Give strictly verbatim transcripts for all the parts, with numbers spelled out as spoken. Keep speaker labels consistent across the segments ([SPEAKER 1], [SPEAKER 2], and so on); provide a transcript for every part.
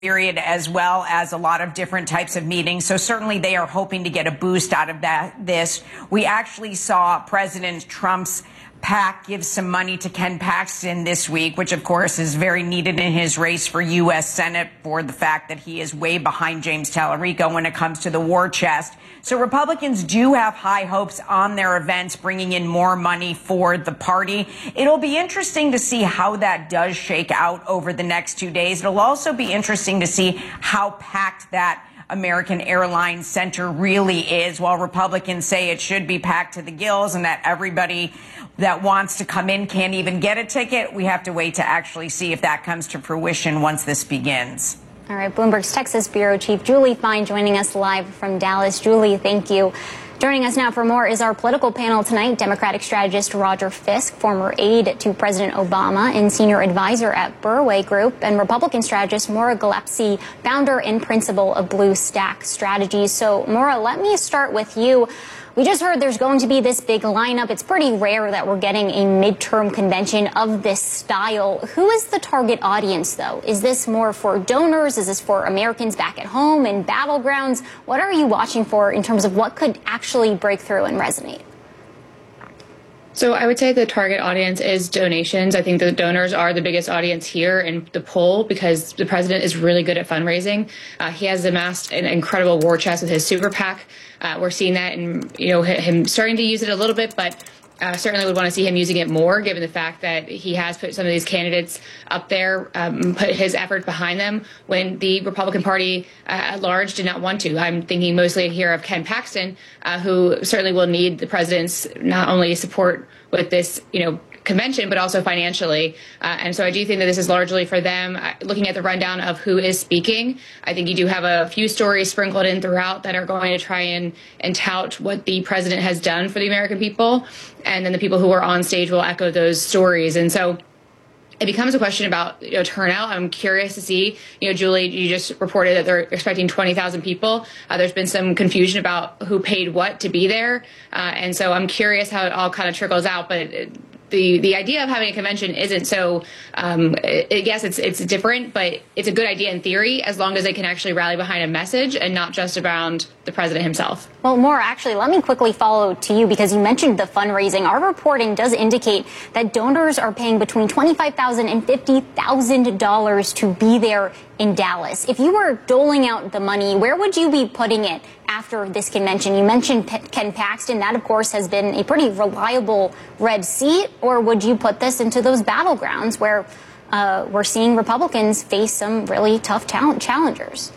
[SPEAKER 1] period, as well as a lot of different types of meetings. So certainly they are hoping to get a boost out of that. This, we actually saw President Trump's PAC give some money to Ken Paxton this week, which of course is very needed in his race for U S Senate for the fact that he is way behind James Tallarico when it comes to the war chest. So Republicans do have high hopes on their events, bringing in more money for the party. It'll be interesting to see how that does shake out over the next two days. It'll also be interesting to see how packed that American Airlines Center really is. While Republicans say it should be packed to the gills and that everybody that wants to come in can't even get a ticket, we have to wait to actually see if that comes to fruition once this begins.
[SPEAKER 2] All right, Bloomberg's Texas Bureau Chief Julie Fine joining us live from Dallas. Julie, thank you. Joining us now for more is our political panel tonight, Democratic strategist Roger Fisk, former aide to President Obama and senior advisor at Burway Group, and Republican strategist Maura Gillespie, founder and principal of Blue Stack Strategies. So, Maura, let me start with you. We just heard there's going to be this big lineup. It's pretty rare that we're getting a midterm convention of this style. Who is the target audience, though? Is this more for donors? Is this for Americans back at home in battlegrounds? What are you watching for in terms of what could actually break through and resonate?
[SPEAKER 3] So I would say the target audience is donations. I think the donors are the biggest audience here in the poll because the president is really good at fundraising. Uh, he has amassed an incredible war chest with his super PAC. Uh, we're seeing that and, you know, him starting to use it a little bit, but uh, certainly would want to see him using it more, given the fact that he has put some of these candidates up there, um, put his effort behind them when the Republican Party uh, at large did not want to. I'm thinking mostly here of Ken Paxton, uh, who certainly will need the president's not only support with this, you know, convention, but also financially. Uh, and so I do think that this is largely for them. Uh, looking at the rundown of who is speaking, I think you do have a few stories sprinkled in throughout that are going to try and, and tout what the president has done for the American people. And then the people who are on stage will echo those stories. And so it becomes a question about, you know, turnout. I'm curious to see, you know, Julie, you just reported that they're expecting twenty thousand people. Uh, there's been some confusion about who paid what to be there. Uh, and so I'm curious how it all kind of trickles out. But it, The, the idea of having a convention isn't so, um, I, I guess it's it's different, but it's a good idea in theory as long as they can actually rally behind a message and not just around the president himself.
[SPEAKER 2] Well, Maura, actually, let me quickly follow to you because you mentioned the fundraising. Our reporting does indicate that donors are paying between twenty-five thousand dollars and fifty thousand dollars to be there in Dallas. If you were doling out the money, where would you be putting it after this convention? You mentioned Ken Paxton. That, of course, has been a pretty reliable red seat. Or would you put this into those battlegrounds where uh, we're seeing Republicans face some really tough talent challengers?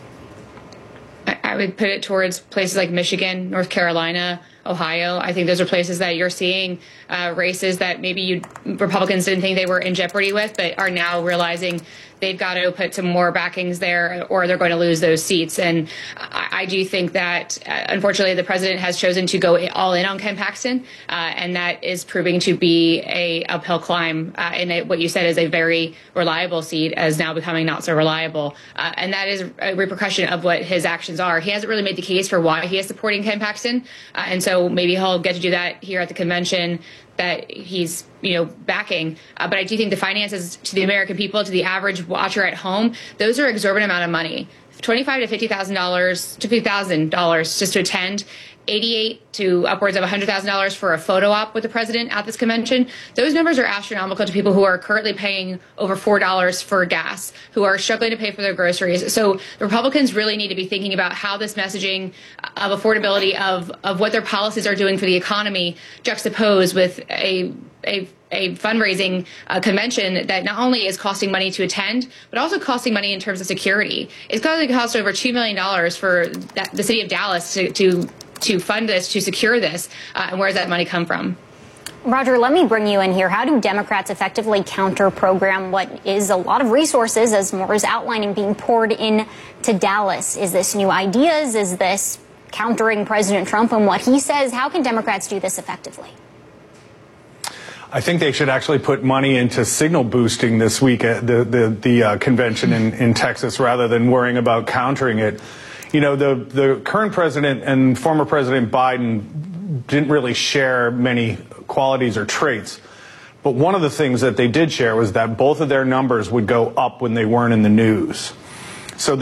[SPEAKER 3] I, I would put it towards places like Michigan, North Carolina, Ohio. I think those are places that you're seeing uh, races that maybe you Republicans didn't think they were in jeopardy with, but are now realizing they've got to put some more backings there or they're going to lose those seats. And I, I do think that, uh, unfortunately, the president has chosen to go all in on Ken Paxton, uh, and that is proving to be a uphill climb. Uh, and it, what you said is a very reliable seat as now becoming not so reliable. Uh, and that is a repercussion of what his actions are. He hasn't really made the case for why he is supporting Ken Paxton. Uh, and so maybe he'll get to do that here at the convention that he's, you know, backing. Uh, but I do think the finances to the American people, to the average watcher at home, those are exorbitant amount of money. twenty-five to fifty thousand dollars to fifty thousand dollars just to attend, eighty-eight to upwards of one hundred thousand dollars for a photo op with the president at this convention. Those numbers are astronomical to people who are currently paying over four dollars for gas, who are struggling to pay for their groceries. So the Republicans really need to be thinking about how this messaging of affordability of, of what their policies are doing for the economy juxtaposed with a a a fundraising uh, convention that not only is costing money to attend, but also costing money in terms of security. It's going to cost over two million dollars for that, the city of Dallas to, to to fund this, to secure this, uh, and where does that money come from?
[SPEAKER 2] Roger, let me bring you in here. How do Democrats effectively counter-program what is a lot of resources, as Maura is outlining, being poured in to Dallas? Is this new ideas? Is this countering President Trump and what he says? How can Democrats do this effectively?
[SPEAKER 4] I think they should actually put money into signal boosting this week at the, the, the uh, convention in, in Texas rather than worrying about countering it. You know, the, the current president and former President Biden didn't really share many qualities or traits. But one of the things that they did share was that both of their numbers would go up when they weren't in the news.